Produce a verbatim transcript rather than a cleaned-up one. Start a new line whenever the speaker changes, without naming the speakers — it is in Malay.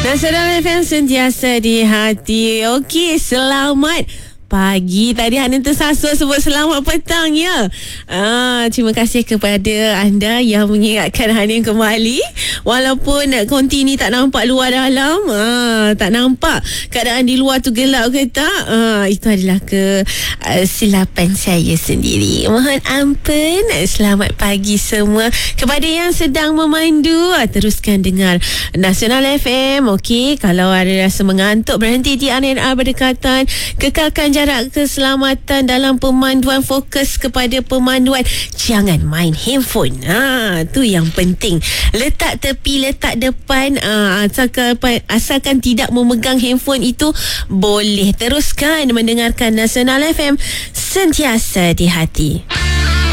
Nasional F M sentiasa di hati. Okey, selamat pagi. Tadi Hanin tersasul sebut selamat petang ya. Ah, terima kasih kepada anda yang mengingatkan Hanin kembali. Walaupun konti ni tak nampak luar dalam, ah, tak nampak keadaan di luar tu gelap ke tak. Ah, itu adalah kesilapan uh, saya sendiri. Mohon ampun. Selamat pagi semua. Kepada yang sedang memandu, ah, teruskan dengar Nasional F M. Okey, kalau ada rasa mengantuk, berhenti di R N R berdekatan. Kekalkan jarak keselamatan dalam pemanduan. Fokus kepada pemanduan. Jangan main handphone. Ha, tu yang penting. Letak tepi, letak depan. Ha, asalkan, asalkan tidak memegang handphone itu boleh. Teruskan mendengarkan Nasional F M. Sentiasa di hati.